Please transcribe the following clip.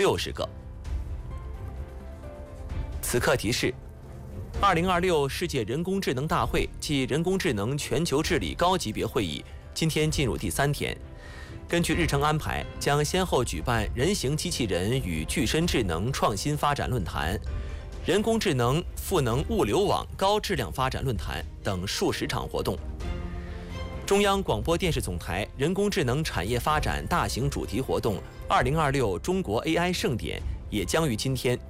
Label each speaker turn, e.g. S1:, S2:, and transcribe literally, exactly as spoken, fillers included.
S1: 六十个。此刻提示：二零二六世界人工智能大会暨人工智能全球治理高级别会议今天进入第三天。根据日程安排，将先后举办人形机器人与具身智能创新发展论坛、人工智能赋能物流网高质量发展论坛等数十场活动。中央广播电视总台人工智能产业发展大型主题活动“二零二六中国 A I 盛典”也将于今天